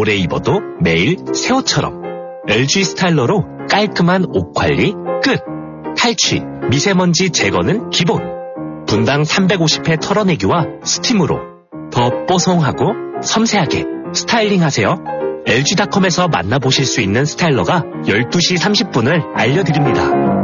오래 입어도 매일 새 옷처럼. LG 스타일러로 깔끔한 옷 관리 끝. 탈취, 미세먼지 제거는 기본. 분당 350회 털어내기와 스팀으로 더 뽀송하고 섬세하게 스타일링 하세요. LG닷컴에서 만나보실 수 있는 스타일러가 12시 30분을 알려드립니다.